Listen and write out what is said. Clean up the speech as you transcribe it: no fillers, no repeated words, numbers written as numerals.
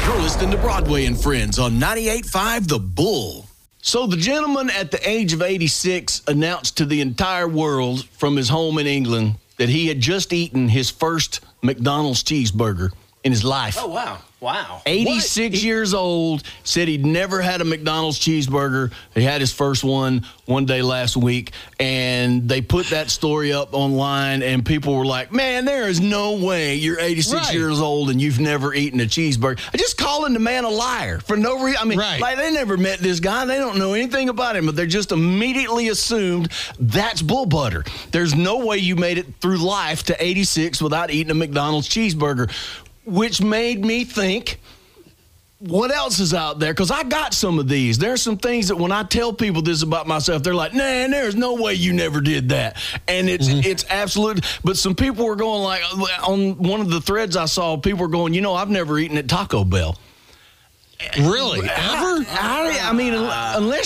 You're listening to Broadway and Friends on 98.5 The Bull. So the gentleman at the age of 86 announced to the entire world from his home in England that he had just eaten his first McDonald's cheeseburger in his life. Oh, wow. Wow. 86 years old, said he'd never had a McDonald's cheeseburger. He had his first one day last week, and they put that story up online, and people were like, man, there is no way you're 86 years old and you've never eaten a cheeseburger. Just calling the man a liar for no reason. I mean, like, they never met this guy. They don't know anything about him, but they're just immediately assumed that's bull butter. There's no way you made it through life to 86 without eating a McDonald's cheeseburger, which made me think, what else is out there? Because I got some of these. There are some things that when I tell people this about myself, they're like, nah, there's no way you never did that. And it's absolute. But some people were going like, on one of the threads I saw, people were going, I've never eaten at Taco Bell. Really? Ever? I mean, unless